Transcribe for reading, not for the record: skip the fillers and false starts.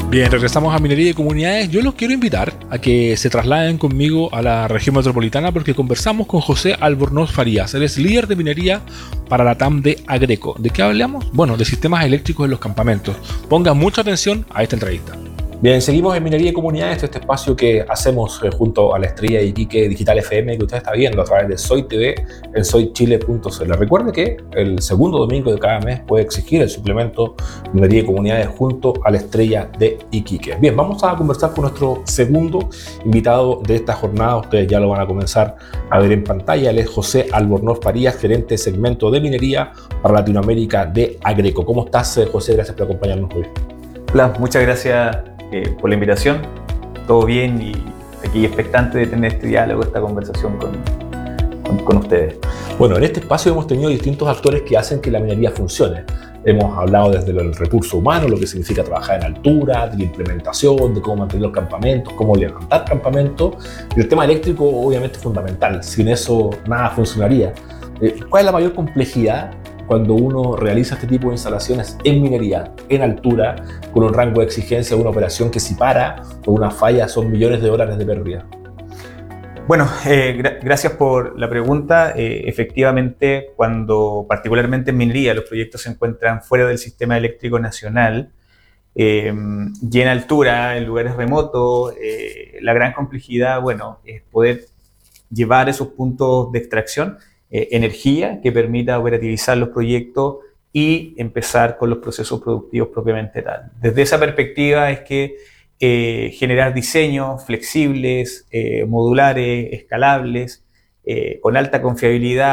Bien, regresamos a Minería y Comunidades. Yo los quiero invitar a que se trasladen conmigo a la región metropolitana porque conversamos con José Albornoz Farías. Él es líder de minería para la TAM de Agreco. ¿De qué hablamos? Bueno, de sistemas eléctricos en los campamentos. Ponga mucha atención a esta entrevista. Bien, seguimos en Minería y Comunidades, este espacio que hacemos junto a la estrella de Iquique Digital FM que usted está viendo a través de Soy TV en soychile.cl. Recuerde que el segundo domingo de cada mes puede exigir el suplemento Minería y Comunidades junto a la estrella de Iquique. Bien, vamos a conversar con nuestro segundo invitado de esta jornada. Ustedes ya lo van a comenzar a ver en pantalla. Él es José Albornoz Farías, gerente de segmento de minería para Latinoamérica de Agreco. ¿Cómo estás, José? Gracias por acompañarnos hoy. Hola, muchas gracias por la invitación. Todo bien y aquí expectante de tener este diálogo, esta conversación con ustedes. Bueno, en este espacio hemos tenido distintos actores que hacen que la minería funcione. Hemos hablado desde el recurso humano, lo que significa trabajar en altura, de la implementación, de cómo mantener los campamentos, cómo levantar campamentos. Y el tema eléctrico obviamente es fundamental. Sin eso nada funcionaría. ¿Cuál es la mayor complejidad cuando uno realiza este tipo de instalaciones en minería, en altura, con un rango de exigencia de una operación que si para por una falla son millones de dólares de pérdida? Bueno, gracias por la pregunta. Efectivamente, cuando particularmente en minería los proyectos se encuentran fuera del sistema eléctrico nacional y en altura, en lugares remotos, la gran complejidad, bueno, es poder llevar esos puntos de extracción, energía que permita operativizar los proyectos y empezar con los procesos productivos propiamente tal. Desde esa perspectiva es que generar diseños flexibles, modulares, escalables, con alta confiabilidad,